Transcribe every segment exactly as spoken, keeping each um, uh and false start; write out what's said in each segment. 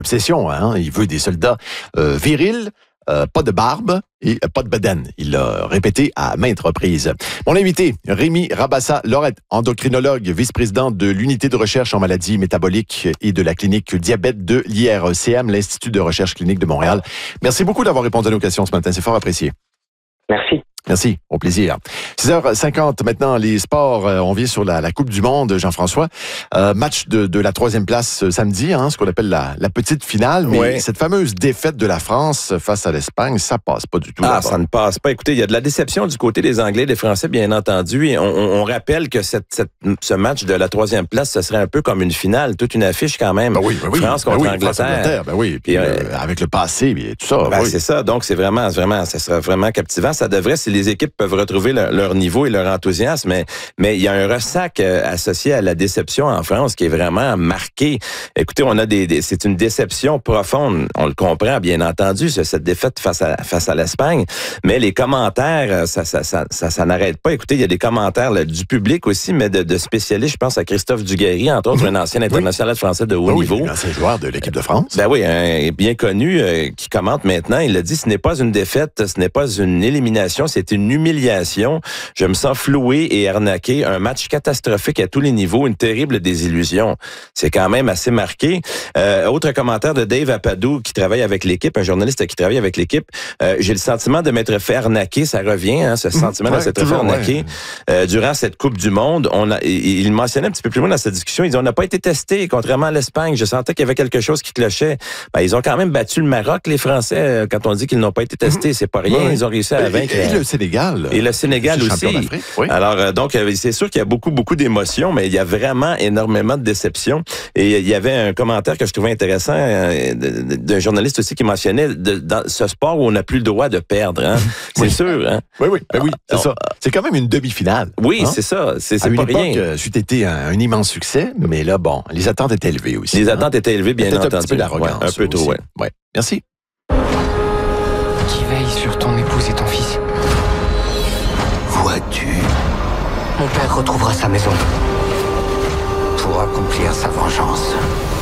obsession, hein? Il veut des soldats euh, virils, euh, pas de barbe et euh, pas de bedaine. Il l'a répété à maintes reprises. Mon invité, Rémi Rabassa-Lorette, endocrinologue, vice-président de l'unité de recherche en maladies métaboliques et de la clinique diabète de l'I R C M, l'Institut de recherche clinique de Montréal. Merci beaucoup d'avoir répondu à nos questions ce matin. C'est fort apprécié. Merci. Merci, au plaisir. six heures cinquante maintenant, les sports, euh, on vient sur la, la Coupe du Monde, Jean-François. Euh, match de, de la troisième place euh, samedi, hein, ce qu'on appelle la, la petite finale. Mais ouais. cette fameuse défaite de la France face à l'Espagne, ça passe pas du tout. Ah, là-bas. ça ne passe pas. Écoutez, il y a de la déception du côté des Anglais, des Français, bien entendu. Et on, on, on rappelle que cette, cette, ce match de la troisième place, ce serait un peu comme une finale, toute une affiche quand même. Ben oui, ben oui, France ben contre oui, Angleterre. France-Angleterre, ben oui. Puis, Puis, euh, euh, avec le passé, et tout ça. Ben, oui. c'est ça. Donc, c'est vraiment, vraiment, ça sera vraiment captivant. Ça devrait, si les équipes peuvent retrouver leur, leur niveau et leur enthousiasme, mais, mais il y a un ressac euh, associé à la déception en France qui est vraiment marqué. Écoutez, on a des, des c'est une déception profonde. On le comprend, bien entendu, cette défaite face à, face à l'Espagne. Mais les commentaires, ça, ça, ça, ça, ça n'arrête pas. Écoutez, il y a des commentaires là, du public aussi, mais de, de spécialistes. Je pense à Christophe Dugarry, entre autres, un ancien international oui. français de haut ben niveau. Oui, un ancien joueur de l'équipe de France. Ben oui, un bien connu euh, qui commente maintenant. Il a dit, ce n'est pas une défaite, ce n'est pas une élimination, c'est une humiliation. Je me sens floué et arnaqué. Un match catastrophique à tous les niveaux, une terrible désillusion. C'est quand même assez marqué. Euh, autre commentaire de Dave Apadou, qui travaille avec l'équipe, un journaliste qui travaille avec l'équipe. Euh, j'ai le sentiment de m'être fait arnaquer, ça revient, hein, ce sentiment mmh, ouais, de s'être fait arnaquer. Ouais. Euh, durant cette Coupe du Monde, on a, il mentionnait un petit peu plus loin dans cette discussion, il dit, on n'a pas été testé, contrairement à l'Espagne. Je sentais qu'il y avait quelque chose qui clochait. Ben, ils ont quand même battu le Maroc, les Français, quand on dit qu'ils n'ont pas été testés. Mmh. C'est pas rien, ouais. Ils ont réussi à vaincre. Et, et le Sénégal. Et le Sénégal aussi. Oui. Alors, euh, donc, c'est sûr qu'il y a beaucoup, beaucoup d'émotions, mais il y a vraiment énormément de déceptions. Et il y avait un commentaire que je trouvais intéressant euh, d'un journaliste aussi qui mentionnait de, dans ce sport où on n'a plus le droit de perdre. Hein? C'est oui. sûr. Hein? Oui, oui, ben oui, c'est Alors, ça. C'est quand même une demi-finale. Oui, hein? c'est ça. C'est, c'est à pas une époque, rien. Euh, c'eût été un, un immense succès, mais là, bon, les attentes étaient élevées aussi. Les hein? attentes étaient élevées, bien Peut-être entendu. un petit peu d'arrogance. Ouais, un peu trop, aussi. ouais. ouais. Merci. Qui veille sur ton épouse et ton fils? Vois-tu? Mon père retrouvera sa maison. Pour accomplir sa vengeance.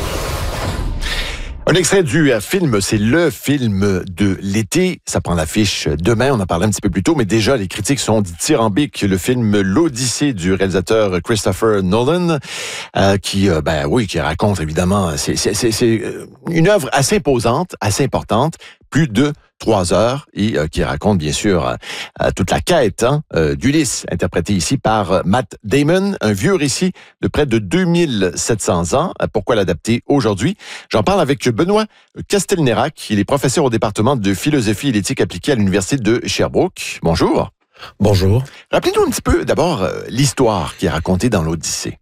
Un extrait du film, c'est le film de l'été. Ça prend l'affiche demain, on en parlait un petit peu plus tôt, mais déjà les critiques sont dithyrambiques. Le film L'Odyssée du réalisateur Christopher Nolan, euh, qui, euh, ben oui, qui raconte évidemment, c'est, c'est, c'est, c'est une œuvre assez imposante, assez importante, plus de trois heures, et euh, qui raconte bien sûr euh, toute la quête hein, euh, d'Ulysse, interprété ici par euh, Matt Damon, un vieux récit de près de deux mille sept cents ans. Euh, pourquoi l'adapter aujourd'hui? J'en parle avec Benoît Castelnerac, il est professeur au département de philosophie et d'éthique appliquée à l'Université de Sherbrooke. Bonjour. Bonjour. Rappelez-nous un petit peu d'abord euh, l'histoire qui est racontée dans l'Odyssée.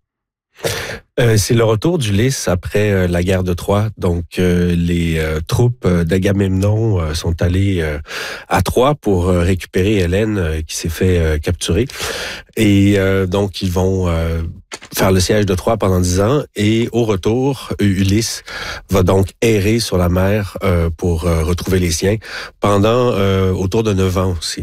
Euh, c'est le retour d'Ulysse après euh, la guerre de Troie. Donc, euh, les euh, troupes d'Agamemnon euh, sont allées euh, à Troie pour euh, récupérer Hélène euh, qui s'est fait euh, capturer. Et euh, donc, ils vont euh, faire le siège de Troie pendant dix ans. Et au retour, Ulysse va donc errer sur la mer euh, pour euh, retrouver les siens pendant euh, autour de neuf ans aussi.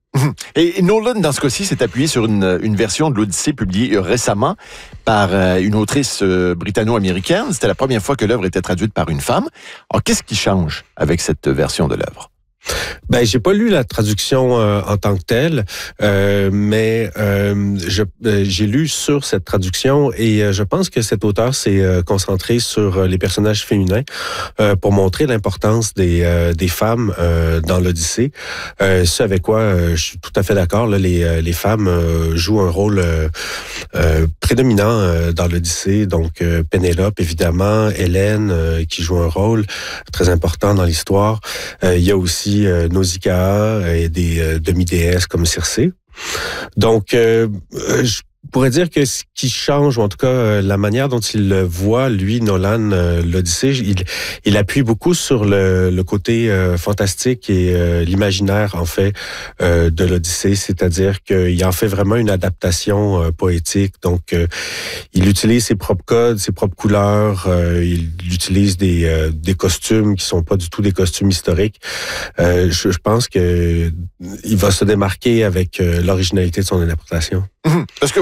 Et Nolan, dans ce cas-ci, s'est appuyé sur une, une version de l'Odyssée publiée récemment par euh, une autrice euh, britanno-américaine. C'était la première fois que l'œuvre était traduite par une femme. Alors, qu'est-ce qui change avec cette version de l'œuvre? Ben, j'ai pas lu la traduction euh, en tant que telle, euh, mais euh, je, euh, j'ai lu sur cette traduction et euh, je pense que cet auteur s'est euh, concentré sur euh, les personnages féminins euh, pour montrer l'importance des, euh, des femmes euh, dans l'Odyssée. Euh, ce avec quoi euh, je suis tout à fait d'accord. Là, les, les femmes euh, jouent un rôle euh, euh, prédominant euh, dans l'Odyssée. Donc, euh, Pénélope, évidemment, Hélène euh, qui joue un rôle très important dans l'histoire. Euh, il y a aussi euh, Nausicaa et des euh, demi-déesses comme Circé. Donc, euh, je pourrais dire que ce qui change, ou en tout cas euh, la manière dont il le voit, lui, Nolan, euh, l'Odyssée, il, il appuie beaucoup sur le, le côté euh, fantastique et euh, l'imaginaire, en fait, euh, de l'Odyssée, c'est-à-dire qu'il en fait vraiment une adaptation euh, poétique. Donc, euh, il utilise ses propres codes, ses propres couleurs, euh, il utilise des, euh, des costumes qui sont pas du tout des costumes historiques. Euh, je, je pense que il va se démarquer avec euh, l'originalité de son interprétation. Mmh. Parce que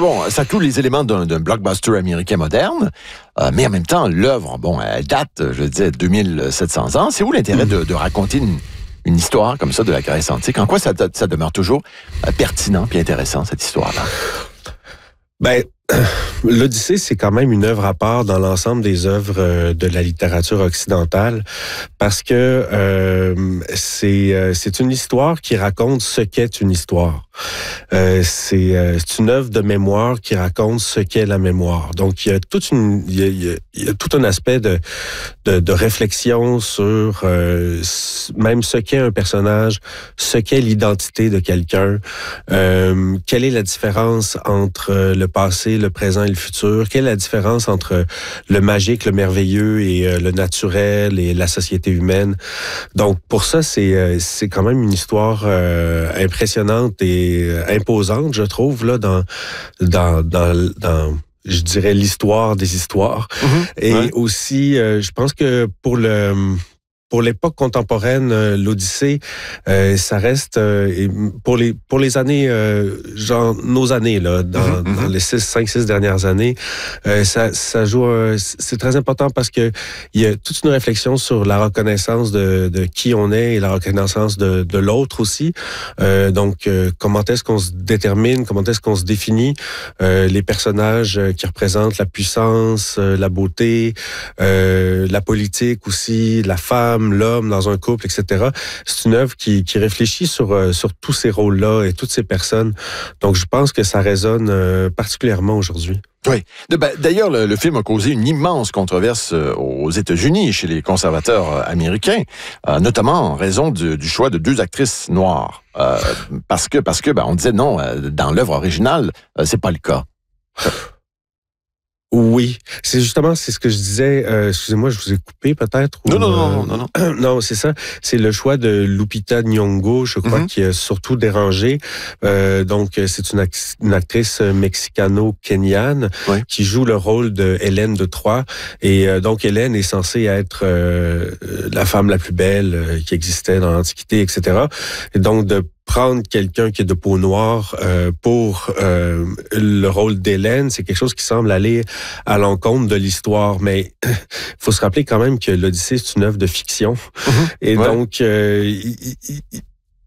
bon, ça a tous les éléments d'un, d'un blockbuster américain moderne, euh, mais en même temps, l'œuvre, bon, elle date, je disais, deux mille sept cents ans. C'est où l'intérêt de, de raconter une, une histoire comme ça de la Grèce antique? En quoi ça, ça demeure toujours euh, pertinent puis intéressant, cette histoire-là? Ben, l'Odyssée, c'est quand même une œuvre à part dans l'ensemble des œuvres de la littérature occidentale parce que euh, c'est euh, c'est une histoire qui raconte ce qu'est une histoire. Euh, c'est, euh, c'est une œuvre de mémoire qui raconte ce qu'est la mémoire. Donc, il y a toute une, il y a, il y a, il y a tout un aspect de de, de réflexion sur euh, même ce qu'est un personnage, ce qu'est l'identité de quelqu'un, euh, quelle est la différence entre le passé, le présent et le futur, quelle est la différence entre le magique, le merveilleux et euh, le naturel et la société humaine. Donc, pour ça, c'est euh, c'est quand même une histoire euh, impressionnante et imposante, je trouve, là, dans, dans, dans, dans je dirais, l'histoire des histoires. Mm-hmm. Et ouais. aussi, euh, je pense que pour le... Pour l'époque contemporaine, euh, l'Odyssée, euh, ça reste euh, pour les pour les années, euh, genre nos années là, dans, mm-hmm. dans les six, cinq, six dernières années, euh, ça ça joue. Euh, c'est très important parce que il y a toute une réflexion sur la reconnaissance de, de qui on est et la reconnaissance de, de l'autre aussi. Euh, donc, euh, comment est-ce qu'on se détermine, comment est-ce qu'on se définit, euh, les personnages qui représentent la puissance, euh, la beauté, euh, la politique aussi, la femme, l'homme dans un couple, et cetera. C'est une œuvre qui, qui réfléchit sur, euh, sur tous ces rôles-là et toutes ces personnes. Donc, je pense que ça résonne euh, particulièrement aujourd'hui. Oui. D'ailleurs, le, le film a causé une immense controverse aux États-Unis, chez les conservateurs américains, euh, notamment en raison du, du choix de deux actrices noires. Euh, parce que, parce que, ben, on disait non, dans l'œuvre originale, euh, c'est pas le cas. Oui, c'est justement, c'est ce que je disais. Euh, excusez-moi, je vous ai coupé peut-être. Non, ou, non, non, euh, non, non, non. Non, c'est ça. C'est le choix de Lupita Nyong'o, je crois, mm-hmm. qui a surtout dérangé. Euh, donc, c'est une, act- une actrice mexicano-kenyane oui. qui joue le rôle de Hélène de Troie. Et euh, donc, Hélène est censée être euh, la femme la plus belle euh, qui existait dans l'Antiquité, et cetera. Et donc, de prendre quelqu'un qui est de peau noire euh, pour euh, le rôle d'Hélène, c'est quelque chose qui semble aller à l'encontre de l'histoire. Mais il faut se rappeler quand même que l'Odyssée, c'est une œuvre de fiction. Mm-hmm. Et ouais. donc, euh, il, il, il,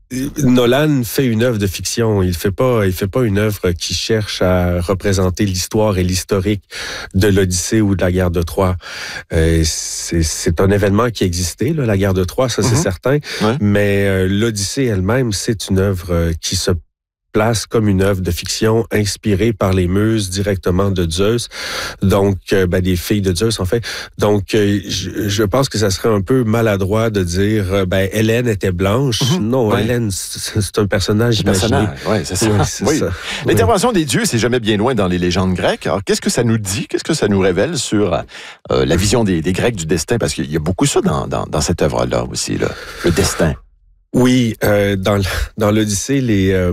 Nolan fait une œuvre de fiction. Il fait pas, il fait pas une œuvre qui cherche à représenter l'histoire et l'historique de l'Odyssée ou de la guerre de Troie. Euh, c'est, c'est un événement qui existait, là, la guerre de Troie, ça mm-hmm. c'est certain. Ouais. Mais euh, l'Odyssée elle-même, c'est une œuvre qui se place comme une œuvre de fiction inspirée par les muses directement de Zeus, donc euh, ben, des filles de Zeus en fait. Donc euh, je, je pense que ça serait un peu maladroit de dire euh, ben Hélène était blanche. Mm-hmm. Non, ouais. Hélène c'est, c'est un personnage imaginé. Personnage, ouais, c'est ça. Oui, c'est oui. ça. L'intervention oui. des dieux, c'est jamais bien loin dans les légendes grecques. Alors qu'est-ce que ça nous dit, qu'est-ce que ça nous révèle sur euh, la vision des, des Grecs du destin, parce qu'il y a beaucoup ça dans, dans, dans cette œuvre-là aussi, là, le destin. Oui, euh, dans dans l'Odyssée, les euh,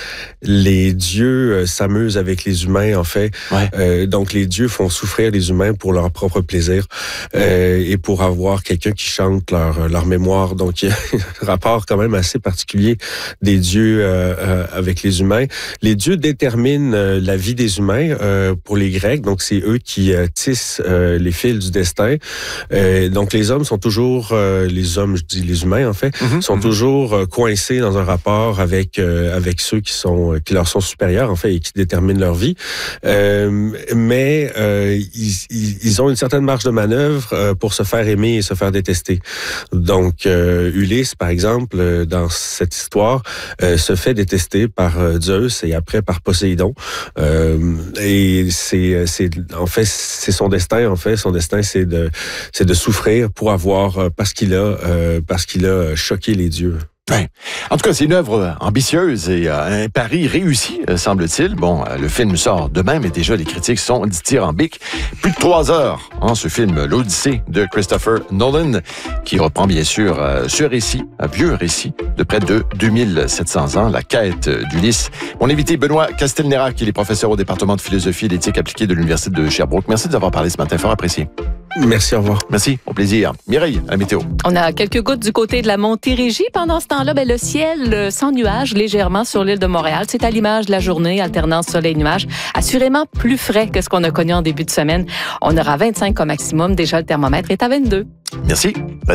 les dieux euh, s'amusent avec les humains en fait. Ouais. Euh, donc les dieux font souffrir les humains pour leur propre plaisir euh, et pour avoir quelqu'un qui chante leur leur mémoire. Donc il y a un rapport quand même assez particulier des dieux euh, euh, avec les humains. Les dieux déterminent euh, la vie des humains euh, pour les Grecs. Donc c'est eux qui euh, tissent euh, les fils du destin. Euh, donc les hommes sont toujours euh, les hommes, je dis les humains en fait, mm-hmm. sont toujours coincés dans un rapport avec euh, avec ceux qui sont qui leur sont supérieurs en fait et qui déterminent leur vie. Euh, mais euh, ils, ils ont une certaine marge de manœuvre euh, pour se faire aimer et se faire détester. Donc euh, Ulysse par exemple dans cette histoire euh, se fait détester par euh, Zeus et après par Poséidon. Euh, et c'est c'est en fait c'est son destin en fait son destin c'est de c'est de souffrir pour avoir parce qu'il a euh, parce qu'il a choqué les dieux. Ouais. En tout cas, c'est une œuvre ambitieuse et euh, un pari réussi, euh, semble-t-il. Bon, euh, le film sort demain, mais déjà les critiques sont dithyrambiques. Plus de trois heures, hein, ce film, l'Odyssée de Christopher Nolan, qui reprend bien sûr euh, ce récit, un vieux récit de près de deux mille sept cents ans, la quête d'Ulysse. Mon invité, Benoît Castelnerac, qui est professeur au département de philosophie et d'éthique appliquée de l'Université de Sherbrooke. Merci de nous avoir parlé ce matin, fort apprécié. Merci, au revoir. Merci, au plaisir. Mireille, à la météo. On a quelques gouttes du côté de la Montérégie pendant ce temps. temps-là, ben, le ciel euh, sans nuages légèrement sur l'île de Montréal. C'est à l'image de la journée, alternance soleil-nuage. Assurément plus frais que ce qu'on a connu en début de semaine. On aura vingt-cinq comme maximum. Déjà, le thermomètre est à vingt-deux. Merci.